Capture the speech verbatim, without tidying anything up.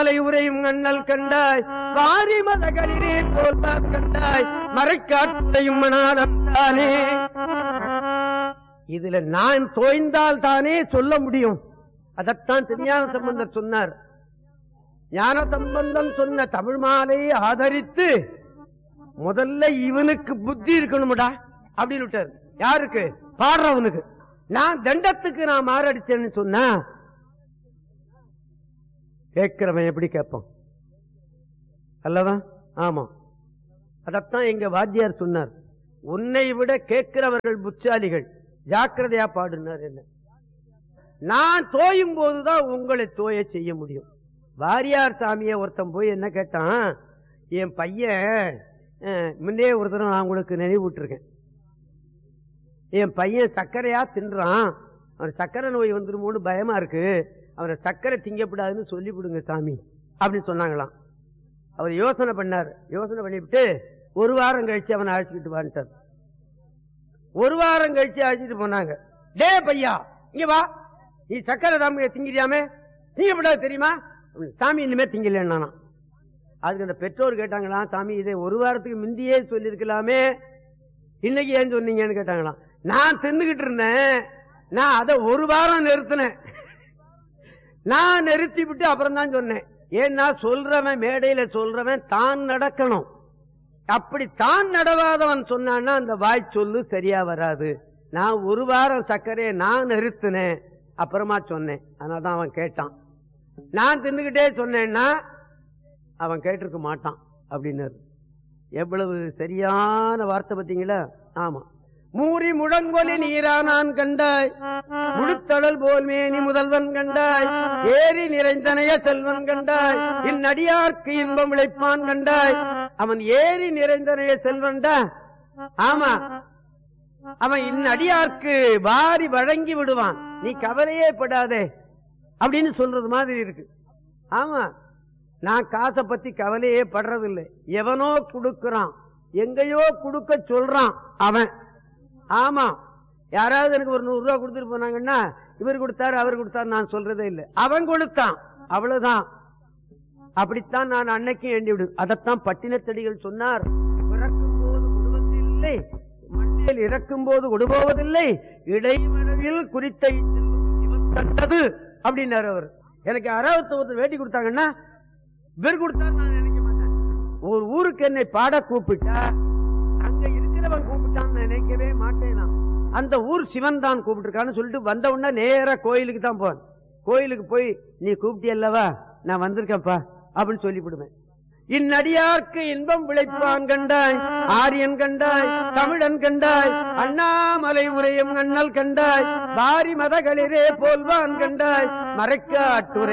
மாலை உரையும் அண்ணல் கண்டாய் வாரி மதகளிரே போல்தான் கண்டாய் மறைக்காட்டையும் மணாலம் தானே. இதுல நான் தோய்ந்தால் தானே சொல்ல முடியும். அதத்தான் திருஞான சம்பந்தர் சொன்னார். ஞான சம்பந்தம் சொன்ன தமிழ் மாலையை ஆதரித்து முதல்ல இவனுக்கு புத்தி இருக்கணும்டா அப்படின்னு விட்டார். யாருக்கு? பாடுறவனுக்கு. நான் தண்டத்துக்கு நான் மாரடிச்சேன்னு சொன்னா கேட்கிறவன் எப்படி கேட்பான் அல்லவா? ஆமா. அதத்தான் எங்க வாத்தியார் சொன்னார், உன்னை விட கேட்கிறவர்கள் புத்திசாலிகள், ஜாக்கிரதையா பாடுனார். என்ன நான் தோயும் போதுதான் உங்களை தோய செய்ய முடியும். வாரியார் சாமியை ஒருத்தன் போய் என்ன கேட்டான், என் பையன் முன்னே ஒரு தடவை நான் உங்களுக்கு நினைவூட்டிருக்கேன், என் பையன் சர்க்கரையா தின்றான், அவன் சர்க்கரை நோய் வந்துருமோன்னு பயமா இருக்கு, அவனை சர்க்கரை திங்கப்படாதுன்னு சொல்லிவிடுங்க சாமி அப்படின்னு சொன்னாங்களாம். அவர் யோசனை பண்ணார். யோசனை பண்ணிவிட்டு ஒரு வாரம் கழிச்சு அவனை அழைச்சிக்கிட்டு வந்துட்டார். ஒரு வாரம் கழிச்சு அழைச்சிட்டு போனாங்க. டே பையா இங்க வா, நீ சர்க்கரை தாம திங்கிறியாமே, திங்கப்படாது தெரியுமா? சாமி இனிமே திங்கலன்னா. அதுக்கு அந்த பெற்றோர் கேட்டாங்களாம், சாமி இதை ஒரு வாரத்துக்கு முந்தியே சொல்லிருக்கலாமே, இன்னைக்கு ஏன் சொன்னீங்கன்னு கேட்டாங்களாம். நான் தின்னுகிட்டு இருந்தேன், நான் அதை ஒரு வாரம் நிறுத்தினேன், நான் நிறுத்தி விட்டு அப்புறம் தான் சொன்னேன். ஏன்னா சொல்றவன் மேடையில சொல்றவன் தான் நடக்கணும். அப்படி தான் நடவாதவன் சொன்னான்னா அந்த வாய் சொல்லு சரியா வராது. நான் ஒரு வாரம் சர்க்கரையை நான் நிறுத்தினேன், அப்புறமா சொன்னேன். அதனாலதான் அவன் கேட்டான். நான் தின்னுகிட்டே சொன்னேன்னா அவன் கேட்டிருக்க மாட்டான் அப்படின்னாரு. எவ்வளவு சரியான வார்த்தை பார்த்தீங்களா? ஆமா. மூறி முழங்கொலி நீரானான் கண்டாய், முழுத்தடல் போல் மேனி முதல்வன் கண்டாய், ஏரி நிறைந்தனைய செல்வன் கண்டாய், இந்நடியார்க்கு இன்பம் விளைப்பான் கண்டாய். அவன் ஏரி நிறைந்தனைய செல்வன்டா. ஆமா, அவன் இந்நடியார்க்கு வாரி வழங்கி விடுவான், நீ கவலையே படாதே அப்படின்னு சொல்றது மாதிரி இருக்கு. ஆமா, நான் காசை பத்தி கவலையே படுறதில்லை. எவனோ கொடுக்கறான், எங்கேயோ கொடுக்க சொல்றான் அவன். ஆமா, யாராவது எனக்கு ஒரு நூறு ரூபாய் கொடுத்துட்டு போனாங்கன்னா இவர் கொடுத்தாரு அவர் கொடுத்தாரு நான் சொல்றதே இல்லை. அவன் கொடுத்தான், அவ்வளவுதான். அப்படித்தான் நான் அன்னைக்கும் எண்ணி விடு. அதத்தான் பட்டினத்தடிகள் சொன்னார், பிறக்கும் போது கொடுவதில்லை, மண்ணில் இறக்கும் போது கொடுபோவதில்லை, இடைமனவில் குறித்த கண்டது அப்படின்னாரு அவர். எனக்கு அறுபத்தி ஒருத்தர் வேட்டி கொடுத்தாங்கன்னா இவர் கொடுத்தாரு நான் நினைக்க மாட்டேன். ஒரு ஊருக்கு என்னை பாட கூப்பிட்டா அங்க இருக்கிறவன் கூப்பிட்டான்னு நினைக்கவே மாட்டேன். அந்த ஊர் சிவன் தான் கூப்பிட்டுருக்கான்னு சொல்லிட்டு வந்த உடனே நேர கோயிலுக்கு தான் போவேன். கோயிலுக்கு போய் நீ கூப்பிட்டியல்லவா, நான் வந்திருக்கேன்ப்பா அப்படின்னு சொல்லிவிடுவேன். இந்நடியார்க்கு இன்பம் விளைப்பான் கண்டாய், ஆரியன் கண்டாய், தமிழன் கண்டாய், அண்ணாமலை உரையும் அண்ணல் கண்டாய், வாரி மதகளிரே போல்வான் கண்டாய், மறைக்காட்டுரை